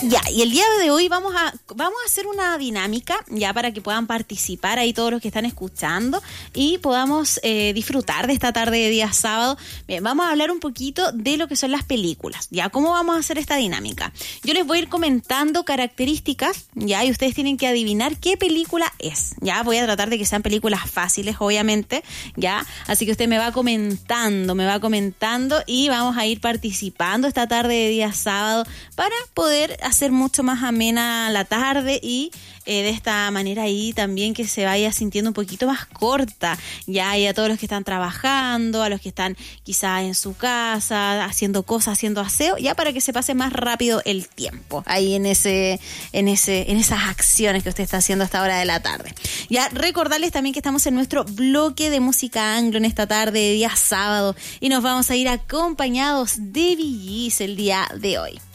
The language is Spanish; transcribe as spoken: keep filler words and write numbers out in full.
Ya, y el día de hoy vamos a vamos a hacer una dinámica ya para que puedan participar ahí todos los que están escuchando y podamos eh, disfrutar de esta tarde de día sábado. Bien, vamos a hablar un poquito de lo que son las películas, ya, cómo vamos a hacer esta dinámica. Yo les voy a ir comentando características, ya, y ustedes tienen que adivinar qué película es, ya. Voy a tratar de que sean películas fáciles, obviamente, ya, así que usted me va comentando, me va comentando y vamos a ir participando esta tarde de día sábado para poder hacer mucho más amena la tarde y eh, de esta manera ahí también que se vaya sintiendo un poquito más corta, ya, y a todos los que están trabajando, a los que están quizás en su casa haciendo cosas, haciendo aseo, ya, para que se pase más rápido el tiempo ahí en ese en ese en esas acciones que usted está haciendo a esta hora de la tarde. Ya, recordarles también que estamos en nuestro bloque de música anglo en esta tarde de día sábado y nos vamos a ir acompañados de Bee Gees el día de hoy.